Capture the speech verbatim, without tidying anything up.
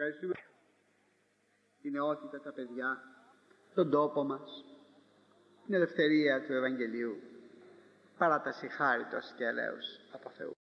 Ευχαριστούμε την νεότητα, τα παιδιά, τον τόπο μας, την ελευθερία του Ευαγγελίου, παράταση χάριτος και ελέους από Θεού.